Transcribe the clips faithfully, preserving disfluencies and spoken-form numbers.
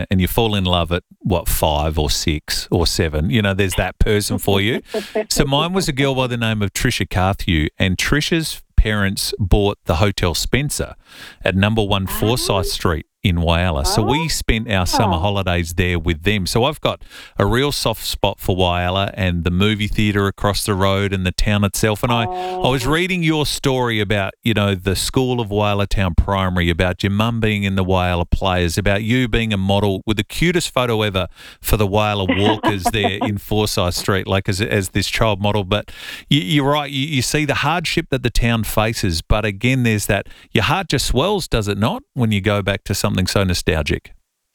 partner and you fall in love at, what, five or six or seven. You know, there's that person for you. So mine was a girl by the name of Trisha Carthew, and Trisha's parents bought the Hotel Spencer at number one Forsyth Street in Whyalla. So we spent our summer holidays there with them. So I've got a real soft spot for Whyalla and the movie theatre across the road and the town itself. And I, I was reading your story about, you know, the school of Whyalla Town Primary, about your mum being in the Whyalla Players, about you being a model with the cutest photo ever for the Whyalla Walkers there in Forsyth Street, like as, as this child model. But you, you're right, you, you see the hardship that the town faces. But again, there's that, your heart just swells, does it not, when you go back to something so nostalgic?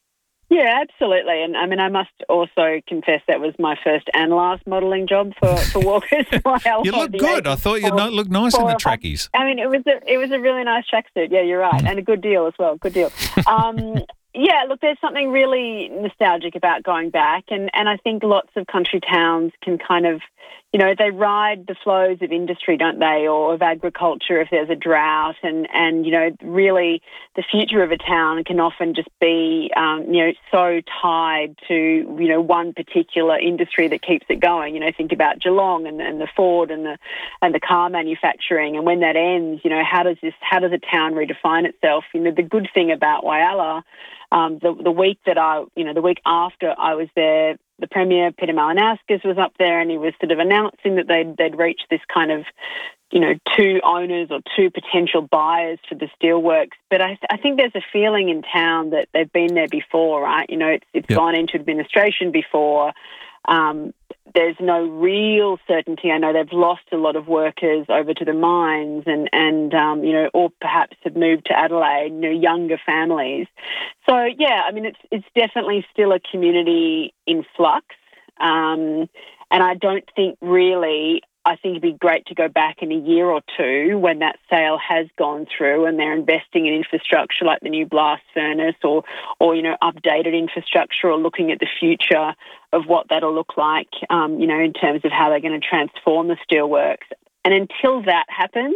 Yeah, absolutely. And I mean, I must also confess that was my first and last modelling job for, for Walkers. You look good. I thought you looked nice in the trackies. I mean, it was a, it was a really nice tracksuit. Yeah, you're right. And a good deal as well. Good deal. Um, yeah, look, there's something really nostalgic about going back. And, and I think lots of country towns can kind of, you know, they ride the flows of industry, don't they, or of agriculture if there's a drought. And, and you know, really the future of a town can often just be, um, you know, so tied to, you know, one particular industry that keeps it going. You know, think about Geelong and, and the Ford and the and the car manufacturing. And when that ends, you know, how does this, how does a town redefine itself? You know, the good thing about Whyalla, um, the, the week that I, you know, the week after I was there, the Premier, Peter Malinauskas, was up there and he was sort of announcing that they'd, they'd reached this kind of, you know, two owners or two potential buyers for the steelworks. But I, I think there's a feeling in town that they've been there before, right? You know, it's, it's yep. gone into administration before. Um, there's no real certainty. I know they've lost a lot of workers over to the mines and, and um, you know, or perhaps have moved to Adelaide, you know, younger families. So, yeah, I mean, it's it's definitely still a community in flux. Um, and I don't think really, I think it'd be great to go back in a year or two when that sale has gone through and they're investing in infrastructure like the new blast furnace or, or you know, updated infrastructure, or looking at the future of what that'll look like, um, you know, in terms of how they're going to transform the steelworks. And until that happens,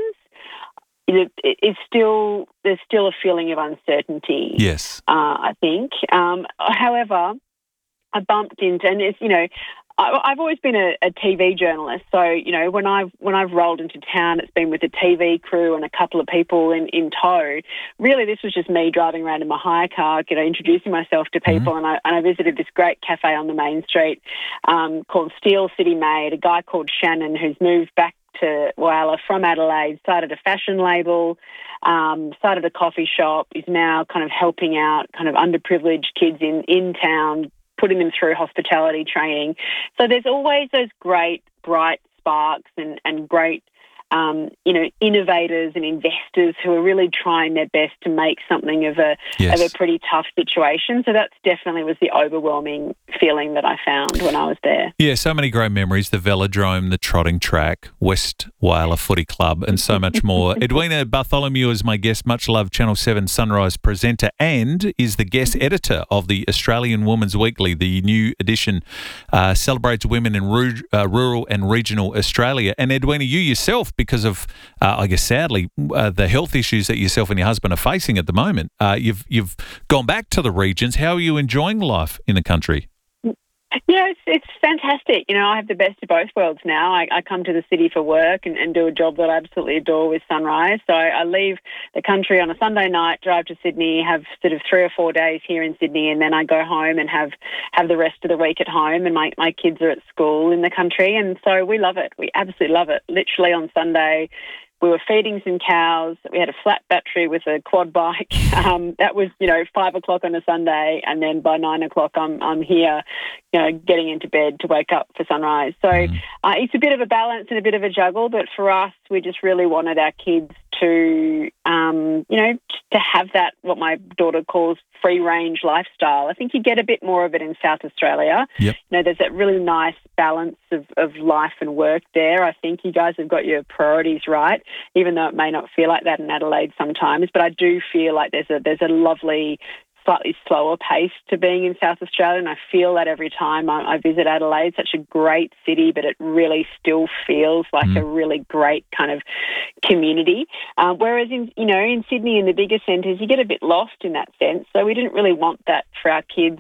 it, it's still there's still a feeling of uncertainty. Yes, uh, I think. Um, however, I bumped into, and it's, you know, I've always been a, a T V journalist, so you know when I've when I've rolled into town, it's been with a T V crew and a couple of people in, in tow. Really, this was just me driving around in my hire car, you know, introducing myself to people, mm-hmm. and I and I visited this great cafe on the main street um, called Steel City Made. A guy called Shannon who's moved back to Whyalla from Adelaide, started a fashion label, um, started a coffee shop, is now kind of helping out kind of underprivileged kids in in town, putting them through hospitality training. So there's always those great, bright sparks and, and great, um, you know, innovators and investors who are really trying their best to make something of a yes. of a pretty tough situation. So that definitely was the overwhelming feeling that I found when I was there. Yeah, so many great memories, the velodrome, the trotting track, West Whyalla Footy Club, and so much more. Edwina Bartholomew is my guest, much loved Channel seven Sunrise presenter, and is the guest editor of the Australian Woman's Weekly. The new edition uh, celebrates women in ru- uh, rural and regional Australia. And Edwina, you yourself, because of, uh, I guess, sadly, uh, the health issues that yourself and your husband are facing at the moment, uh, you've you've gone back to the regions. How are you enjoying life in the country? Yeah, it's, it's fantastic. You know, I have the best of both worlds now. I, I come to the city for work and, and do a job that I absolutely adore with Sunrise. So I leave the country on a Sunday night, drive to Sydney, have sort of three or four days here in Sydney, and then I go home and have, have the rest of the week at home, and my, my kids are at school in the country. And so we love it. We absolutely love it. Literally on Sunday, we were feeding some cows. We had a flat battery with a quad bike. Um, that was, you know, five o'clock on a Sunday, and then by nine o'clock, I'm I'm here, you know, getting into bed to wake up for Sunrise. So mm. uh, it's a bit of a balance and a bit of a juggle. But for us, we just really wanted our kids to, um, you know, to have that, what my daughter calls free range lifestyle. I think you get a bit more of it in South Australia. Yep. You know, there's that really nice balance of, of life and work there. I think you guys have got your priorities right, even though it may not feel like that in Adelaide sometimes. But I do feel like there's a there's a lovely, slightly slower pace to being in South Australia, and I feel that every time I, I visit Adelaide. Such a great city, but it really still feels like mm. a really great kind of community. Uh, whereas in you know in Sydney, in the bigger centres, you get a bit lost in that sense. So we didn't really want that for our kids.